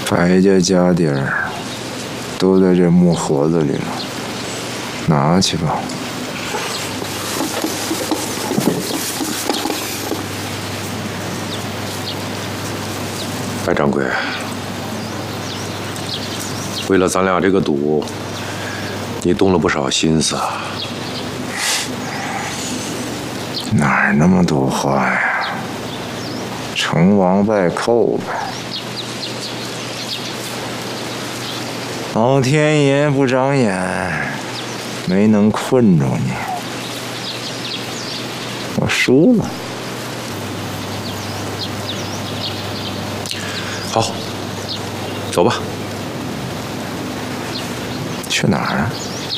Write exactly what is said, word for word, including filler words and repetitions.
白家家底儿都在这木盒子里了，拿去吧。 白掌柜，为了咱俩这个赌，你动了不少心思啊。 哪儿那么多话呀？成王败寇呗。老天爷不长眼，没能困住你，我输了。 好，走吧。 去哪儿啊？